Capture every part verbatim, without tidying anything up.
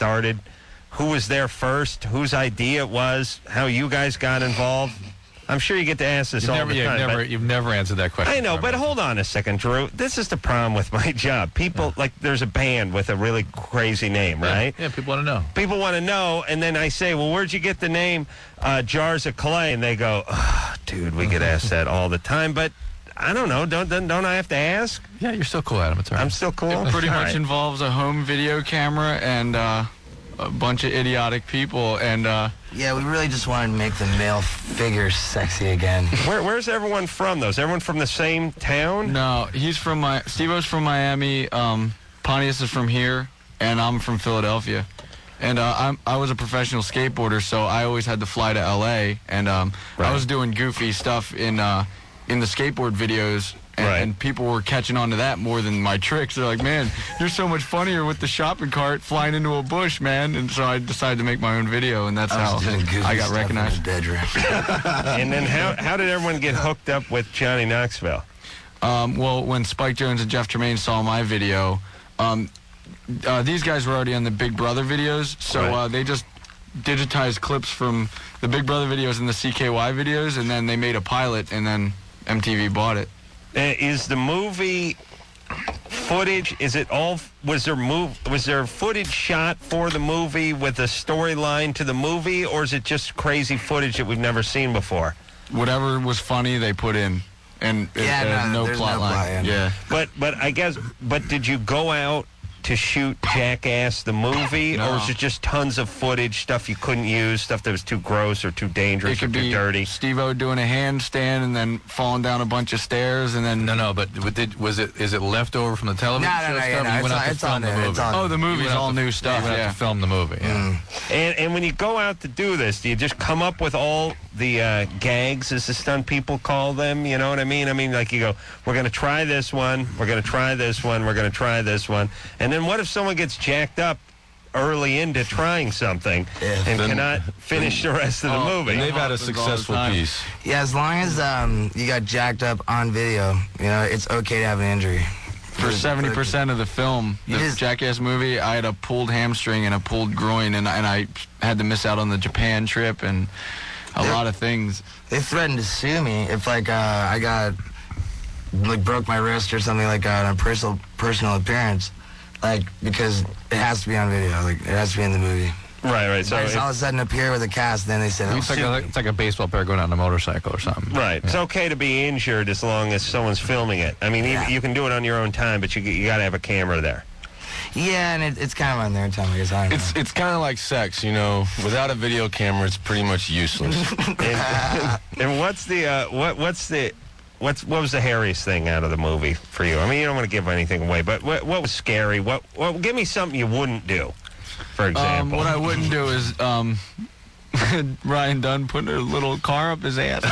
started? Who was there first? Whose idea it was? How you guys got involved? I'm sure you get to ask this you've all never, the you've time. Never, you've never answered that question. I know, but hold on a second, Drew. This is the problem with my job. People, yeah. like, there's a band with a really crazy name, yeah. right? Yeah, people want to know. People want to know, and then I say, well, where'd you get the name uh, Jars of Clay? And they go, oh, dude, we get asked that all the time, but I don't know. Don't don't, don't I have to ask? Yeah, you're still cool, Adam. It's all right. I'm still cool? It pretty all much right. involves a home video camera and uh, a bunch of idiotic people, and... Uh, Yeah, we really just wanted to make the male figure sexy again. Where, where's everyone from, though? Is everyone from the same town? No, he's from my... Steve-O's from Miami, um, Pontius is from here, and I'm from Philadelphia. And uh, I'm, I was a professional skateboarder, so I always had to fly to L A, and um, right. I was doing goofy stuff in uh, in the skateboard videos, and, right. and people were catching on to that more than my tricks. They're like, man, you're so much funnier with the shopping cart flying into a bush, man. And so I decided to make my own video, and that's I how was doing goofy I got stuff recognized. in the bedroom. And then how, how did everyone get hooked up with Johnny Knoxville? Um, well, when Spike Jones and Jeff Tremaine saw my video, um, uh, these guys were already on the Big Brother videos, so Right. uh, they just digitized clips from the Big Brother videos and the C K Y videos, and then they made a pilot, and then M T V bought it. Uh, is the movie footage, is it all, was there move, was there footage shot for the movie with a storyline to the movie, or is it just crazy footage that we've never seen before? Whatever was funny, they put in. And it, Yeah, uh, no, no there's plot no line. plot, yeah. Yeah. But, but I guess, but did you go out to shoot Jackass the movie, No. or was it just tons of footage, stuff you couldn't use, stuff that was too gross or too dangerous It could or too be dirty? Steve-O doing a handstand and then falling down a bunch of stairs, and then... No, no, but did, was it? Is it leftover from the television No, no, show no, stuff? yeah, or no, you it's went on- out to it's film on the there, movie? it's on Oh, the You movie's went out all to- new You stuff, went out yeah. to film the movie, yeah. Mm. And, and when you go out to do this, do you just come up with all the uh, gags, as the stunt people call them? You know what I mean? I mean, like you go, we're going to try this one, we're going to try this one, we're going to try this one. And then what if someone gets jacked up early into trying something Yeah. and Then- cannot finish the rest of the Oh, movie? And they've had a happens all the successful time. piece. Yeah, as long as um, you got jacked up on video, you know, it's okay to have an injury. For seventy percent of the film, the You just- Jackass movie, I had a pulled hamstring and a pulled groin, and, and I had to miss out on the Japan trip and a Yeah. lot of things. They threatened to sue me if, like, uh, I got, like, broke my wrist or something like that on a personal, personal appearance. Like, because it has to be on video. Like, it has to be in the movie. Right, right. So So I just if- all of a sudden appear with a cast, then they said, oh, It's like, a, it's like a baseball player going on a motorcycle or something. Right. It's okay to be injured as long as someone's filming it. I mean, Yeah. you, you can do it on your own time, but you you got to have a camera there. yeah, and it, it's kind of on their time, I guess. I don't It's know. it's kind of like sex, you know. Without a video camera, it's pretty much useless. And, and what's the uh, what what's the what's what was the hairiest thing out of the movie for you? I mean, you don't want to give anything away, but what what was scary? What what give me something you wouldn't do, for Um, example. what I wouldn't do is um, Ryan Dunn putting a little car up his ass.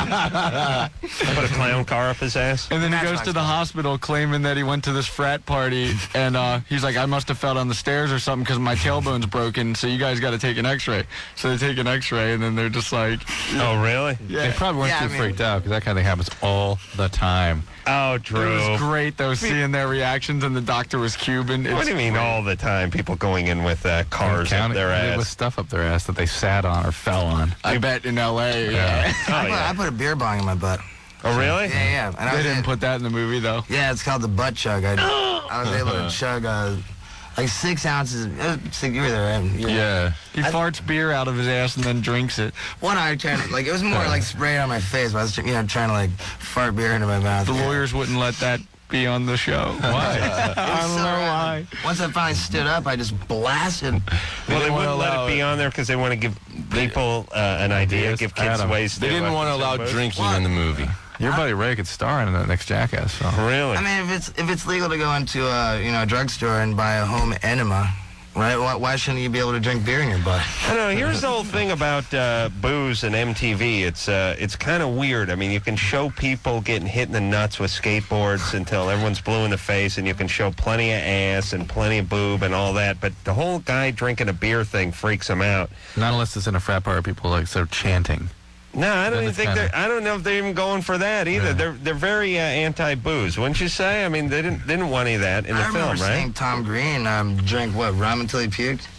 Put a clown car up his ass. And then he goes Matchbox to the car. hospital claiming that he went to this frat party, and uh, he's like, I must have fell down the stairs or something because my tailbone's broken, so you guys got to take an x-ray. So they take an x-ray, and then they're just like, Oh, really? They probably weren't Yeah, too I mean- freaked out because that kind of thing happens all the time. Oh, it Drew. was great, though, seeing their reactions, and the doctor was Cuban. What It's do you mean great. all the time? People going in with uh, cars up Counting- their With ass. stuff up their ass that they sat on or fell on. I bet in L A. Yeah. Oh, I, put, yeah. I put a beer bong in my butt. Oh, really? Yeah, yeah. And I They was didn't in- put that in the movie, though. Yeah, it's called the butt chug. I, I was able to chug uh, like six ounces. Uh, six, you were there, right? You were- Yeah. He farts beer out of his ass and then drinks it. One eye trying to, like, it was more like spraying on my face, but I was, you know, trying to, like, fart beer into my mouth. The lawyers wouldn't let that be on the show. Why? I don't So know random. why. Once I finally stood up, I just blasted. Well, they didn't wanna wouldn't let allow it be it. on there because they want to give people uh, an idea, Yes, give kids Adam. ways to... They didn't uh, want to allow consume booze. drinking What? in the movie. Your buddy Ray could star in the next Jackass film. Really? I mean, if it's if it's legal to go into a, you know, a drugstore and buy a home enema, right? Why, why shouldn't you be able to drink beer in your butt? I don't know. Here's the whole thing about uh, booze and M T V. It's uh, it's kind of weird. I mean, you can show people getting hit in the nuts with skateboards until everyone's blue in the face, and you can show plenty of ass and plenty of boob and all that. But the whole guy drinking a beer thing freaks him out. Not unless it's in a frat party, people like start chanting. No, I don't Then even it's think kinda- they're. I don't know if they're even going for that either. Yeah. They're they're very uh, anti-booze, wouldn't you say? I mean, they didn't they didn't want any of that in the I remember film, seeing right? Tom Green um, drink, what, rum until he puked?